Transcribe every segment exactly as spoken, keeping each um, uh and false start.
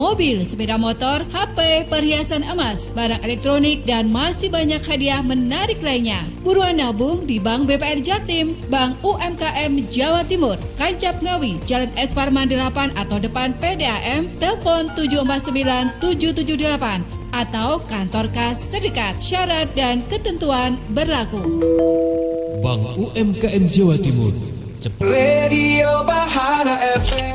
mobil, sepeda motor, H P, perhiasan emas, barang elektronik, dan masih banyak hadiah menarik lainnya. Buruan nabung di Bank B P R Jatim, Bank U M K M Jawa Timur, Kancap Ngawi, Jalan S. Parman delapan atau depan P D A M, telepon tujuh empat sembilan tujuh tujuh delapan atau kantor kas terdekat. Syarat dan ketentuan berlaku. Bank U M K M Jawa Timur. Cepat. Radio Bahana F M.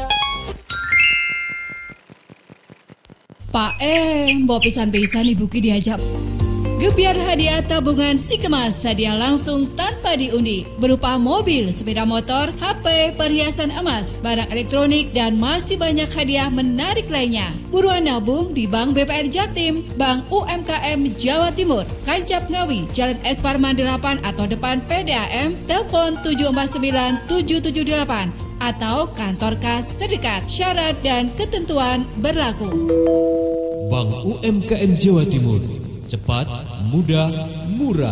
Pak eh, mbok pisan-pisan ibu ki diajak. Gebiar hadiah tabungan si kemas, hadiah langsung tanpa diundi berupa mobil, sepeda motor, H P, perhiasan emas, barang elektronik, dan masih banyak hadiah menarik lainnya. Buruan nabung di Bank B P R Jatim, Bank U M K M Jawa Timur, Kancap Ngawi, Jalan S. Parman delapan atau depan P D A M, telepon tujuh empat sembilan tujuh tujuh delapan atau kantor kas terdekat. Syarat dan ketentuan berlaku. Bank U M K M Jawa Timur. Cepat, mudah, murah.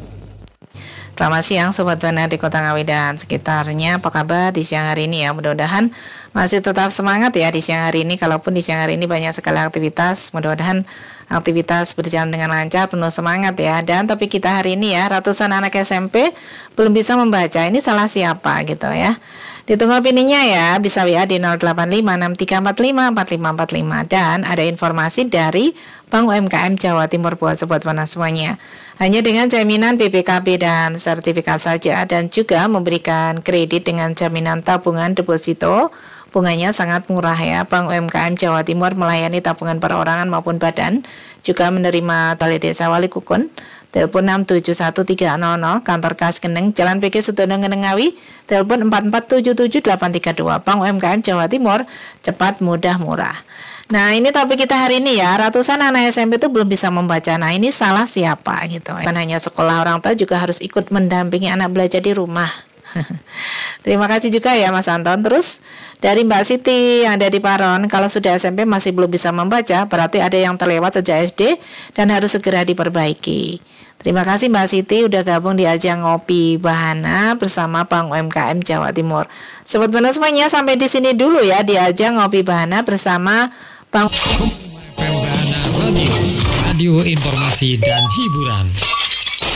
Selamat siang Sobat Bana di Kota Ngawi dan sekitarnya. Apa kabar di siang hari ini ya? Mudah-mudahan masih tetap semangat ya di siang hari ini. Kalaupun di siang hari ini banyak sekali aktivitas, mudah-mudahan aktivitas berjalan dengan lancar, penuh semangat ya. Dan topik kita hari ini ya, ratusan anak S M P belum bisa membaca. Ini salah siapa gitu ya? Ditunggu opininya ya, bisa W A di nol delapan lima enam tiga empat lima empat lima empat lima. Dan ada informasi dari Bank U M K M Jawa Timur buat Sobat Bana semuanya. Hanya dengan jaminan B P K B dan sertifikat saja, dan juga memberikan kredit dengan jaminan tabungan deposito. Bunganya sangat murah ya. Bank U M K M Jawa Timur melayani tabungan perorangan maupun badan, juga menerima Balai Desa Wali Kukun. Telepon enam tujuh satu tiga nol nol, kantor kas Geneng, Jalan P G Sutono Geneng Ngawi. Telepon empat empat tujuh tujuh delapan tiga dua. Bank U M K M Jawa Timur, cepat, mudah, murah. Nah, ini topik kita hari ini ya, ratusan anak S M P itu belum bisa membaca. Nah, ini salah siapa gitu. Bukan hanya sekolah, orang tua juga harus ikut mendampingi anak belajar di rumah. Terima kasih juga ya Mas Anton. Terus dari Mbak Siti yang ada di Paron, kalau sudah S M P masih belum bisa membaca, berarti ada yang terlewat sejak S D dan harus segera diperbaiki. Terima kasih Mbak Siti udah gabung di ajang Ngopi Bahana bersama Bank U M K M Jawa Timur. Sobat Bana semuanya, sampai di sini dulu ya di ajang Ngopi Bahana bersama Bank Radio, radio informasi dan hiburan.